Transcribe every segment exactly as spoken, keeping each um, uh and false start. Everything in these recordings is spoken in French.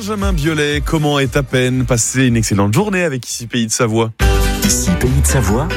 Benjamin Biolay, comment est ta peine? Passez une excellente journée avec Ici Pays de Savoie. Ici Pays de Savoie,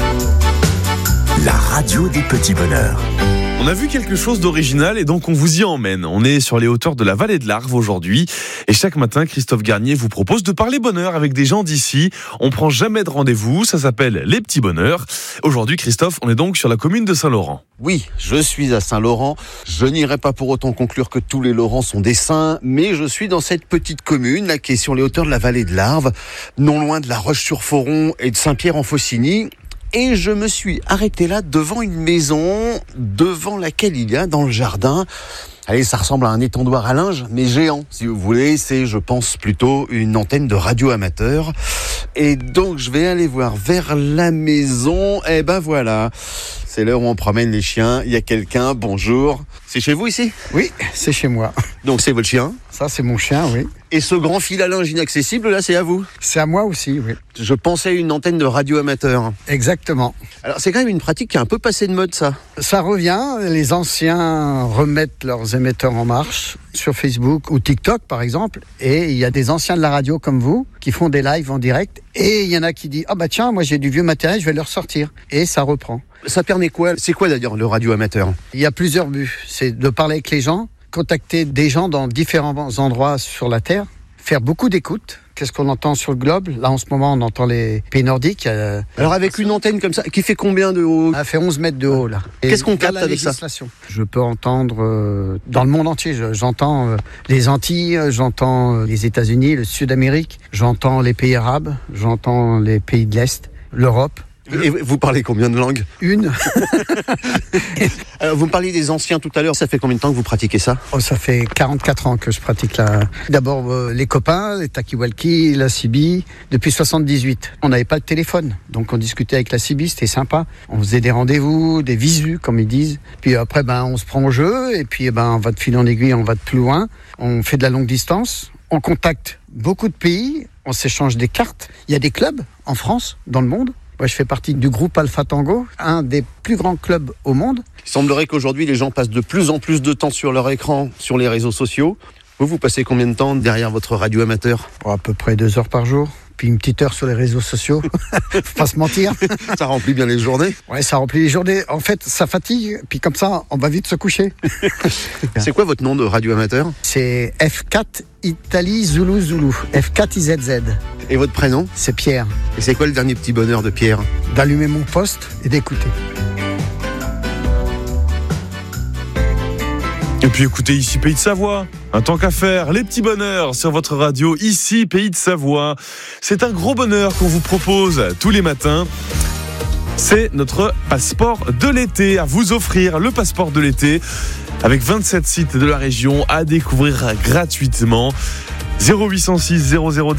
la radio des petits bonheurs. On a vu quelque chose d'original et donc on vous y emmène. On est sur les hauteurs de la vallée de l'Arve aujourd'hui et chaque matin, Christophe Garnier vous propose de parler bonheur avec des gens d'ici. On prend jamais de rendez-vous, ça s'appelle les petits bonheurs. Aujourd'hui, Christophe, on est donc sur la commune de Saint-Laurent. Oui, je suis à Saint-Laurent. Je n'irai pas pour autant conclure que tous les Laurents sont des saints, mais je suis dans cette petite commune là, qui est sur les hauteurs de la vallée de l'Arve, non loin de la Roche-sur-Foron et de Saint-Pierre-en-Faucigny. Et je me suis arrêté là devant une maison, devant laquelle il y a dans le jardin, allez, ça ressemble à un étendoir à linge, mais géant, si vous voulez. C'est, je pense, plutôt une antenne de radio amateur. Et donc, je vais aller voir vers la maison. Et ben voilà, c'est l'heure où on promène les chiens. Il y a quelqu'un, bonjour. C'est chez vous ici ? Oui, c'est chez moi. Donc c'est votre chien ? Ça, c'est mon chien, oui. Et ce grand fil à linge inaccessible, là, c'est à vous ? C'est à moi aussi, oui. Je pensais à une antenne de radio amateur. Exactement. Alors, c'est quand même une pratique qui est un peu passée de mode, ça. Ça revient. Les anciens remettent leurs émetteurs en marche sur Facebook ou TikTok, par exemple. Et il y a des anciens de la radio comme vous qui font des lives en direct. Et il y en a qui disent « Ah bah tiens, moi j'ai du vieux matériel, je vais le ressortir. » Et ça reprend. Ça permet quoi ? C'est quoi d'ailleurs le radio amateur ? Il y a plusieurs buts. C'est de parler avec les gens, contacter des gens dans différents endroits sur la Terre, faire beaucoup d'écoutes. Qu'est-ce qu'on entend sur le globe ? Là, en ce moment, on entend les pays nordiques. Euh... Alors, avec une antenne comme ça, qui fait combien de haut ? Elle fait onze mètres de haut, là. Et qu'est-ce qu'on capte avec ça ? Je peux entendre euh, dans le monde entier. Je, j'entends euh, les Antilles, j'entends euh, les États-Unis, le Sud-Amérique, j'entends les pays arabes, j'entends les pays de l'Est, l'Europe. Et vous parlez combien de langues ? Une. Alors, vous me parliez des anciens tout à l'heure. Ça fait combien de temps que vous pratiquez ça ? Oh, ça fait quarante-quatre ans que je pratique la... D'abord, euh, les copains, les talkie-walkie, la C B. Depuis soixante-dix-huit, on n'avait pas de téléphone. Donc, on discutait avec la C B, c'était sympa. On faisait des rendez-vous, des visus, comme ils disent. Puis après, ben, on se prend au jeu. Et puis, ben, on va de fil en aiguille, on va de plus loin. On fait de la longue distance. On contacte beaucoup de pays. On s'échange des cartes. Il y a des clubs en France, dans le monde. Moi, je fais partie du groupe Alpha Tango, un des plus grands clubs au monde. Il semblerait qu'aujourd'hui, les gens passent de plus en plus de temps sur leur écran, sur les réseaux sociaux. Vous, vous passez combien de temps derrière votre radio amateur ? Oh, à peu près deux heures par jour. Puis une petite heure sur les réseaux sociaux. Faut pas se mentir. Ça remplit bien les journées ? Ouais, ça remplit les journées. En fait, ça fatigue. Puis comme ça, on va vite se coucher. C'est quoi votre nom de radio amateur ? C'est F quatre Italie Zulu Zulu. F quatre I Z Z. Et votre prénom ? C'est Pierre. Et c'est quoi le dernier petit bonheur de Pierre ? D'allumer mon poste et d'écouter. Et puis écoutez, Ici Pays de Savoie, un tant qu'à faire, les petits bonheurs sur votre radio, Ici Pays de Savoie. C'est un gros bonheur qu'on vous propose tous les matins. C'est notre passeport de l'été, à vous offrir le passeport de l'été avec vingt-sept sites de la région à découvrir gratuitement. zéro huit cent six zéro zéro